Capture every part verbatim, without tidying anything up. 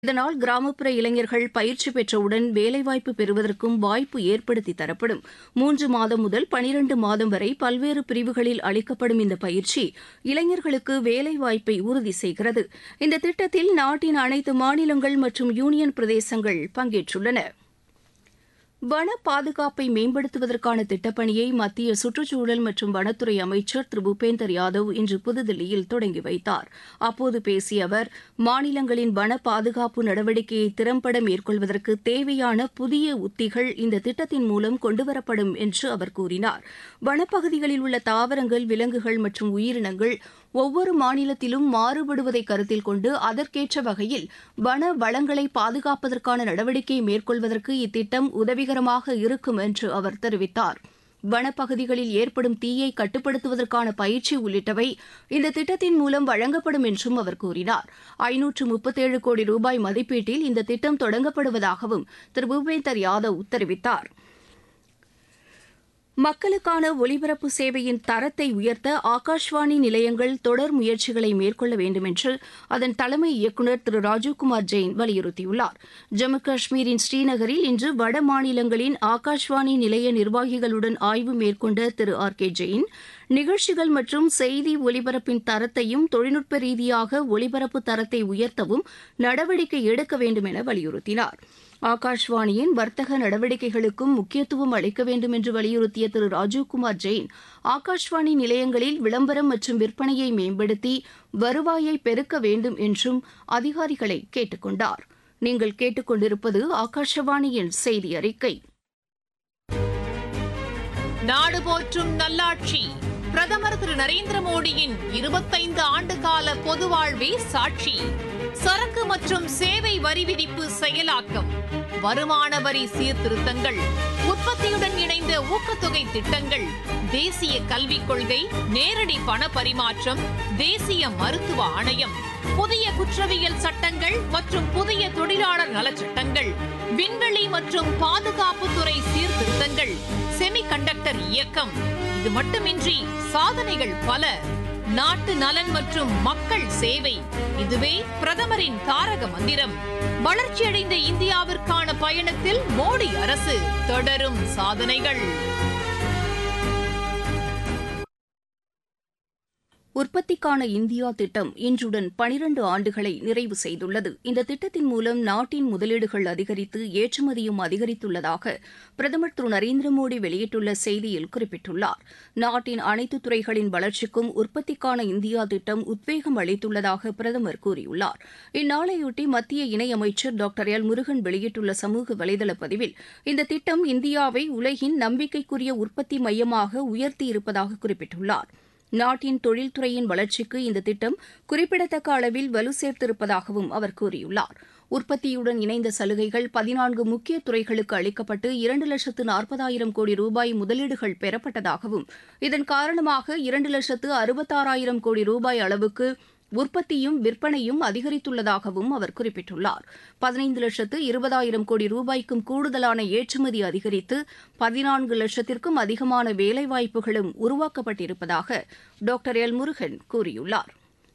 இதனால் கிராமப்புற இளைஞர்கள் பயிற்சி பெற்றவுடன் வேலைவாய்ப்பு பெறுவதற்கும் வாய்ப்பு ஏற்படுத்தி தரப்படும். மூன்று மாதம் முதல் பனிரண்டு மாதம் வரை பல்வேறு பிரிவுகளில் அளிக்கப்படும் இந்த பயிற்சி இளைஞர்களுக்கு வேலைவாய்ப்பை உறுதி செய்கிறது. இந்த திட்டத்தில் நாட்டின் அனைத்து மாநிலங்கள் மற்றும் யூனியன் பிரதேசங்கள் பங்கேற்றுள்ளன. வன பாதுகாப்பை மேம்படுத்துவதற்கான திட்டப்பணியை மத்திய சுற்றுச்சூழல் மற்றும் வனத்துறை அமைச்சர் திரு பூபேந்தர் யாதவ் இன்று புதுதில்லியில் தொடங்கி வைத்தார். அப்போது பேசிய அவர், மாநிலங்களின் வன பாதுகாப்பு நடவடிக்கையை திறம்பட மேற்கொள்வதற்கு தேவையான புதிய உத்திகள் இந்த திட்டத்தின் மூலம் கொண்டுவரப்படும் என்று அவர் கூறினார். வனப்பகுதிகளில் உள்ள தாவரங்கள், விலங்குகள் மற்றும் உயிரினங்கள் ஒவ்வொரு மாநிலத்திலும் மாறுபடுவதை கருத்தில் கொண்டு அதற்கேற்ற வகையில் வன வளங்களை பாதுகாப்பதற்கான நடவடிக்கையை மேற்கொள்வதற்கு இத்திட்டம் உதவிகரமாக இருக்கும் என்று அவர் தெரிவித்தார். வனப்பகுதிகளில் ஏற்படும் தீயை கட்டுப்படுத்துவதற்கான பயிற்சி உள்ளிட்டவை இந்த திட்டத்தின் மூலம் வழங்கப்படும் என்றும் அவர் கூறினார். ஐநூற்று முப்பத்தேழு கோடி ரூபாய் மதிப்பீட்டில் இந்த திட்டம் தொடங்கப்படுவதாகவும் திரு பூபேந்தர் யாதவ் தெரிவித்தார். மக்களுக்கான ஒலிபரப்பு சேவையின் தரத்தை உயர்த்த ஆகாஷ்வாணி நிலையங்கள் தொடர் முயற்சிகளை மேற்கொள்ள வேண்டும் என்று அதன் தலைமை இயக்குநர் திரு ராஜீவ்குமார் ஜெயின் வலியுறுத்தியுள்ளார். ஜம்மு காஷ்மீரின் ஸ்ரீநகரில் இன்று வட மாநிலங்களின் ஆகாஷ்வாணி நிலைய நிர்வாகிகளுடன் ஆய்வு மேற்கொண்ட திரு ஆர் கே ஜெயின், நிகழ்ச்சிகள் மற்றும் செய்தி ஒலிபரப்பின் தரத்தையும் தொழில்நுட்ப ரீதியாக ஒலிபரப்பு தரத்தை உயர்த்தவும் நடவடிக்கை எடுக்க வேண்டும் என வலியுறுத்தினார். ஆகாஷ்வாணியின் வர்த்தக நடவடிக்கைகளுக்கும் முக்கியத்துவம் அளிக்க வேண்டும் என்று வலியுறுத்திய திரு ராஜீவ்குமார் ஜெயின், ஆகாஷ்வாணி நிலையங்களில் விளம்பரம் மற்றும் விற்பனையை மேம்படுத்தி வருவாயை பெருக்க வேண்டும் என்றும் அதிகாரிகளை கேட்டுக் கொண்டார். நீங்கள் கேட்டுக்கொண்டிருப்பது ஆகாஷவாணியின் செய்தி அறிக்கை. நாடு போற்றும் நல்லாட்சி பிரதமர் திரு நரேந்திர மோடியின் இருபத்தைந்து ஆண்டு கால பொது வாழ்வே சாட்சி. சரக்கு மற்றும் சேவை வரி விதிப்பு செயலாக்கம், வருமான வரி சீர்திருத்தங்கள், உற்பத்தியுடன் இணைந்த ஊக்கத்தொகை திட்டங்கள், தேசிய கல்விக் கொள்கை, நேரடி பண பரிமாற்றம், தேசிய மருத்துவ ஆணையம், புதிய குற்றவியல் சட்டங்கள் மற்றும் புதிய தொழிலாளர் நலச்சட்டங்கள், விண்வெளி மற்றும் பாதுகாப்புத்துறை சீர்திருத்தங்கள், செமிகண்டக்டர் இயக்கம். இது மட்டுமின்றி சாதனைகள் பல. நாட்டு நலன் மற்றும் மக்கள் சேவை, இதுவே பிரதமரின் தாரக மந்திரம். வளர்ச்சியடைந்த இந்தியாவிற்கான பயணத்தில் மோடி அரசு தொடரும் சாதனைகள். உற்பத்திக்கான இந்தியா திட்டம் இன்றுடன் பனிரண்டு ஆண்டுகளை நிறைவு செய்துள்ளது. இந்த திட்டத்தின் மூலம் நாட்டின் முதலீடுகள் அதிகரித்து ஏற்றுமதியும் அதிகரித்துள்ளதாக பிரதமர் திரு நரேந்திர மோடி வெளியிட்டுள்ள செய்தியில் குறிப்பிட்டுள்ளார். நாட்டின் அனைத்து துறைகளின் வளர்ச்சிக்கும் உற்பத்திக்கான இந்தியா திட்டம் உத்வேகம் அளித்துள்ளதாக பிரதமர் கூறியுள்ளார். இந்நாளையொட்டி மத்திய இணையமைச்சர் டாக்டர் எல் முருகன் வெளியிட்டுள்ள சமூக வலைதள பதிவில், இந்த திட்டம் இந்தியாவை உலகின் நம்பிக்கைக்குரிய உற்பத்தி மையமாக உயர்த்தியிருப்பதாக குறிப்பிட்டுள்ளார். நாட்டின் தொழில்துறையின் வளர்ச்சிக்கு இந்த திட்டம் குறிப்பிடத்தக்க அளவில் வலு சேர்த்திருப்பதாகவும் அவர் கூறியுள்ளார். உற்பத்தியுடன் இணைந்த சலுகைகள் பதினான்கு முக்கிய துறைகளுக்கு அளிக்கப்பட்டு இரண்டு லட்சத்து நாற்பதாயிரம் கோடி ரூபாய் முதலீடுகள் பெறப்பட்டதாகவும், இதன் காரணமாக இரண்டு லட்சத்து அறுபத்தாறாயிரம் கோடி ரூபாய் அளவுக்கு உற்பத்தியும் விற்பனையும் அதிகரித்துள்ளதாகவும் அவர் குறிப்பிட்டுள்ளார். பதினைந்து லட்சத்து இருபதாயிரம் கோடி ரூபாய்க்கும் கூடுதலான ஏற்றுமதி அதிகரித்து பதினான்கு லட்சத்திற்கும் அதிகமான வேலைவாய்ப்புகளும் உருவாக்கப்பட்டிருப்பதாக டாக்டர் எல் முருகன் கூறியுள்ளார்.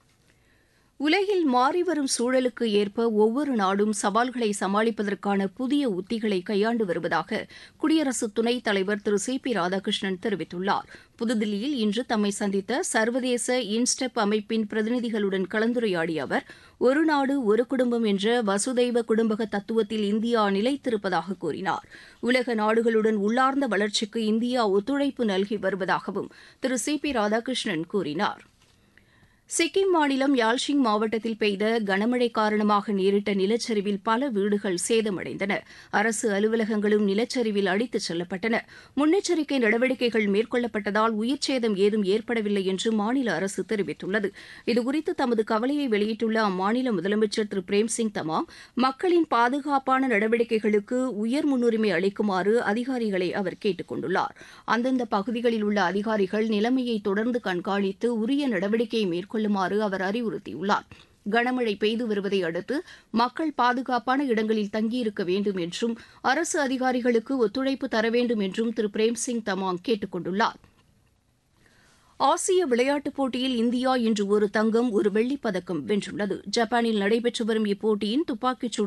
உலகில் மாறிவரும் சூழலுக்கு ஏற்ப ஒவ்வொரு நாடும் சவால்களை சமாளிப்பதற்கான புதிய உத்திகளை கையாண்டு வருவதாக குடியரசு துணைத் தலைவர் திரு சி பி ராதாகிருஷ்ணன் தெரிவித்துள்ளார். புதுதில்லியில் இன்று தம்மை சந்தித்த சர்வதேச இன்ஸ்டெப் அமைப்பின் பிரதிநிதிகளுடன் கலந்துரையாடிய அவர், ஒரு நாடு ஒரு குடும்பம் என்ற வசுதைவ குடும்பக தத்துவத்தில் இந்தியா நிலைத்திருப்பதாக கூறினார். உலக நாடுகளுடன் உள்ளார்ந்த வளர்ச்சிக்கு இந்தியா ஒத்துழைப்பு நல்கி வருவதாகவும் திரு சி பி ராதாகிருஷ்ணன் கூறினார். சிக்கிம் மாநிலம் யால்ஷிங் மாவட்டத்தில் பெய்த கனமழை காரணமாக நேரிட்ட நிலச்சரிவில் பல வீடுகள் சேதமடைந்தன. அரசு அலுவலகங்களும் நிலச்சரிவில் அடித்துச் செல்லப்பட்டன. முன்னெச்சரிக்கை நடவடிக்கைகள் மேற்கொள்ளப்பட்டதால் உயிர்ச்சேதம் ஏதும் ஏற்படவில்லை என்று மாநில அரசு தெரிவித்துள்ளது. இதுகுறித்து தமது கவலையை வெளியிட்டுள்ள அம்மாநில முதலமைச்சர் திரு பிரேம்சிங் தமாங், மக்களின் பாதுகாப்பான நடவடிக்கைகளுக்கு உயர் முன்னுரிமை அளிக்குமாறு அதிகாரிகளை அவர் கேட்டுக் கொண்டுள்ளார். அந்தந்த பகுதிகளில் உள்ள அதிகாரிகள் நிலைமையை தொடர்ந்து கண்காணித்து உரிய நடவடிக்கையை மேற்கொள்ள கொள்ளுமாறு அவர் அறிவுறுத்தியுள்ளார். கனமழை பெய்து வருவதை அடுத்து மக்கள் பாதுகாப்பான இடங்களில் தங்கியிருக்க வேண்டும் என்றும் அரசு அதிகாரிகளுக்கு ஒத்துழைப்பு தர வேண்டும் என்றும் திரு பிரேம்சிங் தமாங் கேட்டுக் கொண்டுள்ளார். ஆசிய விளையாட்டுப் போட்டியில் இந்தியா இன்று ஒரு தங்கம் ஒரு வெள்ளிப் பதக்கம் வென்றுள்ளது. ஜப்பானில் நடைபெற்று வரும் இப்போட்டியின் துப்பாக்கிச்